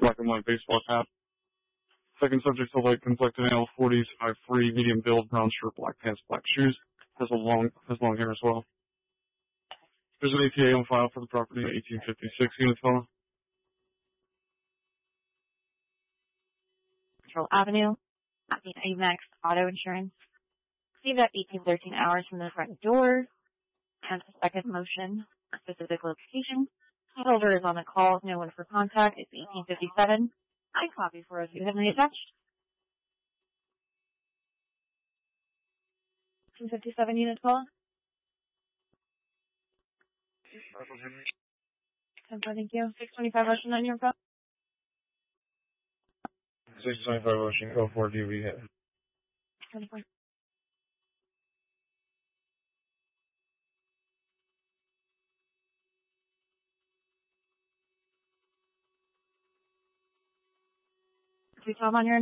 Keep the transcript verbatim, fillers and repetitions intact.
black and white baseball cap. Second subject to light complected male, forties, five three, medium build, brown shirt, black pants, black shoes. Has a long, has long hair as well. There's an A T A on file for the property, eighteen fifty-six unit fellow. Control Avenue, at the Amex Auto Insurance. Received at eighteen thirteen hours from the front door. And the second motion, specific location. Holder is on the call, no one for contact. It's eighteen fifty-seven. I copy for us. You have any attached? eighteen fifty-seven unit call. Thank you. six twenty-five Ocean on your phone. six twenty-five Ocean, go for D V hit. twenty-four. Do you tell them on your